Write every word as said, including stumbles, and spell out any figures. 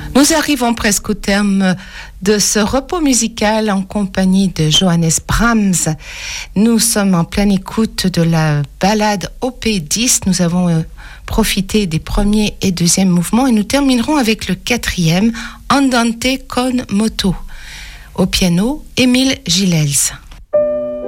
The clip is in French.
Nous arrivons presque au terme de ce repos musical en compagnie de Johannes Brahms. Nous sommes en pleine écoute de la ballade O P dix. Nous avons euh, profité des premiers et deuxièmes mouvements et nous terminerons avec le quatrième, Andante con moto. Au piano, Émile Gilels.